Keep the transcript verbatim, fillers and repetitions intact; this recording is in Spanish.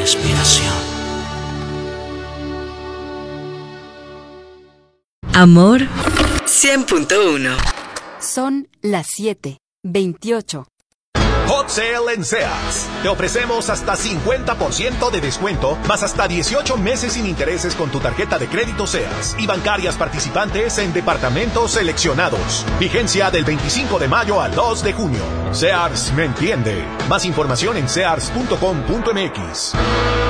respiración. Amor cien punto uno. Son las siete veintiocho. Hot Sale en Sears. Te ofrecemos hasta cincuenta por ciento de descuento, más hasta dieciocho meses sin intereses con tu tarjeta de crédito Sears y bancarias participantes en departamentos seleccionados. Vigencia del veinticinco de mayo al dos de junio. Sears me entiende. Más información en sears punto com punto m x.